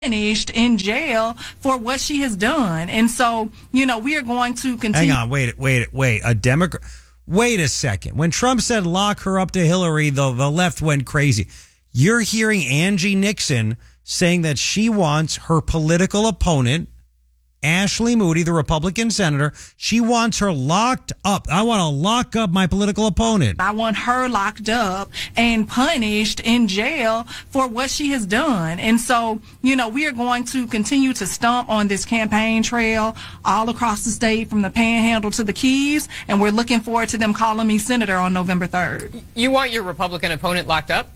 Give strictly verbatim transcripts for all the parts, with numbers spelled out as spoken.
punished in jail for what she has done. And so, you know, we are going to continue. Hang on, wait, wait, wait. A Democrat. Wait a second. When Trump said lock her up to Hillary, the, the left went crazy. You're hearing Angie Nixon saying that she wants her political opponent, Ashley Moody, the Republican senator, she wants her locked up. I want to lock up my political opponent. I want her locked up and punished in jail for what she has done. And so, you know, we are going to continue to stomp on this campaign trail all across the state, from the Panhandle to the Keys, and we're looking forward to them calling me senator on November third. You want your Republican opponent locked up?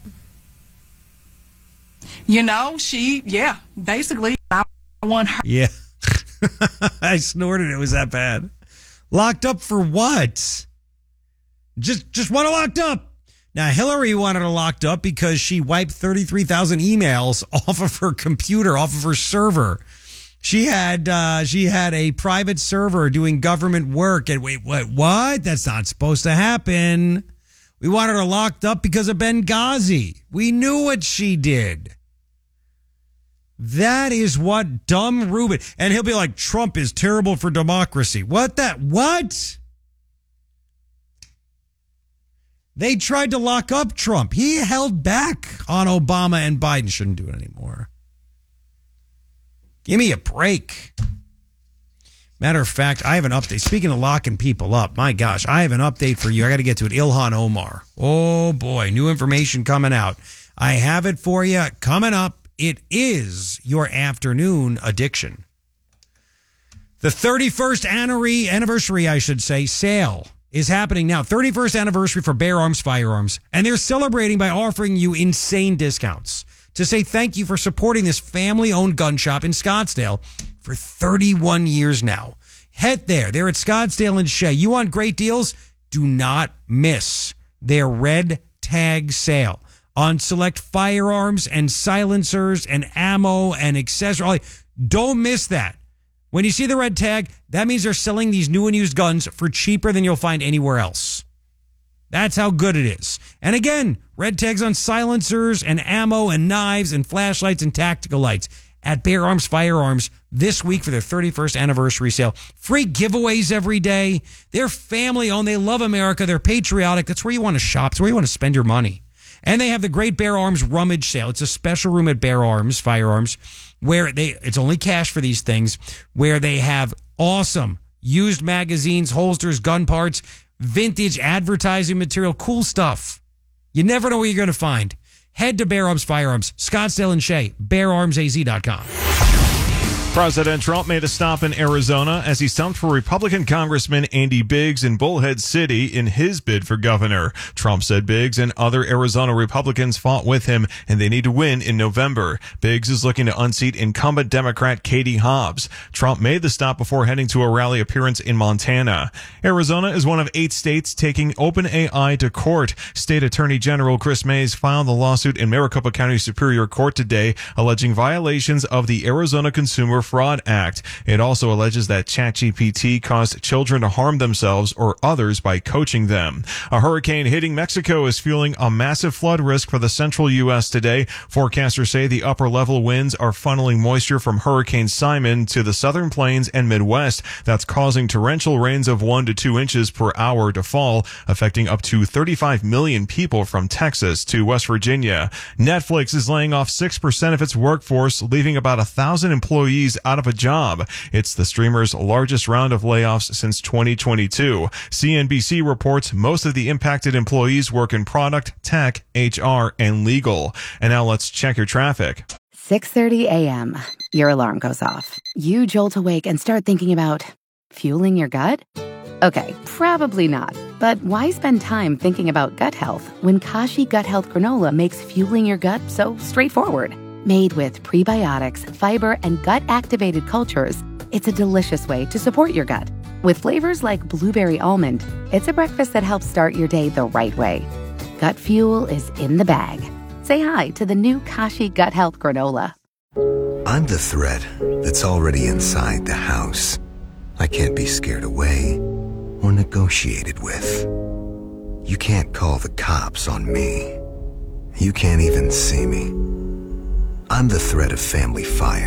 You know, she, yeah, basically, I want her. Yeah. I snorted. It was that bad. Locked up for what? Just just want her locked up. Now, Hillary wanted her locked up because she wiped thirty-three thousand emails off of her computer, off of her server. She had uh, she had a private server doing government work. And wait, what? What? That's not supposed to happen. We wanted her locked up because of Benghazi. We knew what she did. That is what dumb Rubin, and he'll be like, Trump is terrible for democracy. What that, what? They tried to lock up Trump. He held back on Obama and Biden. Shouldn't do it anymore. Give me a break. Matter of fact, I have an update. Speaking of locking people up, my gosh, I have an update for you. I got to get to it. Ilhan Omar. Oh boy, new information coming out. I have it for you coming up. It is your afternoon addiction. The thirty-first anniversary, I should say, sale is happening now. thirty-first anniversary for Bear Arms Firearms. And they're celebrating by offering you insane discounts to say thank you for supporting this family-owned gun shop in Scottsdale for thirty-one years now. Head there. They're at Scottsdale and Shea. You want great deals? Do not miss their red tag sale on select firearms and silencers and ammo and accessories. Don't miss that. When you see the red tag, that means they're selling these new and used guns for cheaper than you'll find anywhere else. That's how good it is. And again, red tags on silencers and ammo and knives and flashlights and tactical lights at Bear Arms Firearms this week for their thirty-first anniversary sale. Free giveaways every day. They're family owned. They love America. They're patriotic. That's where you want to shop. It's where you want to spend your money. And they have the Great Bear Arms Rummage Sale. It's a special room at Bear Arms Firearms where they, it's only cash for these things, where they have awesome used magazines, holsters, gun parts, vintage advertising material, cool stuff. You never know what you're going to find. Head to Bear Arms Firearms, Scottsdale and Shea, bear arms a z dot com. President Trump made a stop in Arizona as he stumped for Republican Congressman Andy Biggs in Bullhead City in his bid for governor. Trump said Biggs and other Arizona Republicans fought with him and they need to win in November. Biggs is looking to unseat incumbent Democrat Katie Hobbs. Trump made the stop before heading to a rally appearance in Montana. Arizona is one of eight states taking OpenAI to court. State Attorney General Chris Mays filed the lawsuit in Maricopa County Superior Court today, alleging violations of the Arizona Consumer Fraud Act. It also alleges that ChatGPT caused children to harm themselves or others by coaching them. A hurricane hitting Mexico is fueling a massive flood risk for the central U S today. Forecasters say the upper level winds are funneling moisture from Hurricane Simon to the southern plains and Midwest. That's causing torrential rains of one to two inches per hour to fall, affecting up to thirty-five million people from Texas to West Virginia. Netflix is laying off six percent of its workforce, leaving about a thousand employees out of a job. It's the streamer's largest round of layoffs since twenty twenty-two. C N B C reports most of the impacted employees work in product, tech, H R, and legal. And now let's check your traffic. six thirty a.m. Your alarm goes off. You jolt awake and start thinking about fueling your gut? Okay, probably not. But why spend time thinking about gut health when Kashi Gut Health Granola makes fueling your gut so straightforward? Made with prebiotics, fiber, and gut-activated cultures, it's a delicious way to support your gut. With flavors like blueberry almond, it's a breakfast that helps start your day the right way. Gut fuel is in the bag. Say hi to the new Kashi Gut Health Granola. I'm the threat that's already inside the house. I can't be scared away or negotiated with. You can't call the cops on me. You can't even see me. I'm the threat of family fire.